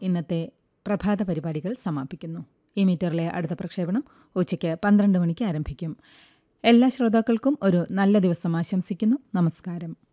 ഇന്നത്തെ പ്രഭാത പരിപാടികൾ സമാപിക്കുന്നു. ഈ മീറ്ററിലെ അടുത്ത പ്രക്ഷേപണം ഉച്ചയ്ക്ക് 12 മണിക്ക് ആരംഭിക്കും. എല്ലാ ശ്രോതാക്കൾക്കും ഒരു നല്ല ദിവസം ആശംസിക്കുന്നു. നമസ്കാരം.